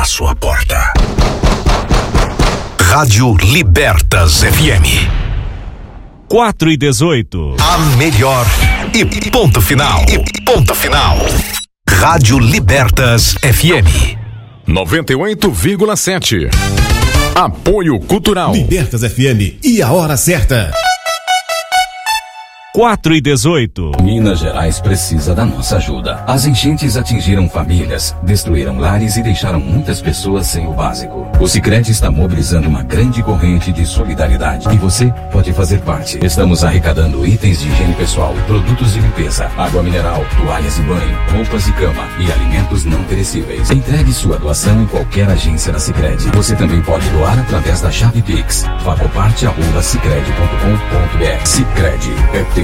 à sua porta. Rádio Libertas FM. 4:18. A melhor e ponto final. Rádio Libertas FM. 98,7. Apoio Cultural. Libertas FM e a hora certa. 4:18. Minas Gerais precisa da nossa ajuda. As enchentes atingiram famílias, destruíram lares e deixaram muitas pessoas sem o básico. O Sicredi está mobilizando uma grande corrente de solidariedade e você pode fazer parte. Estamos arrecadando itens de higiene pessoal, produtos de limpeza, água mineral, toalhas de banho, roupas de cama e alimentos não perecíveis. Entregue sua doação em qualquer agência da Sicredi. Você também pode doar através da chave Pix. Facoparte@sicredi.com.br. Sicredi é tempo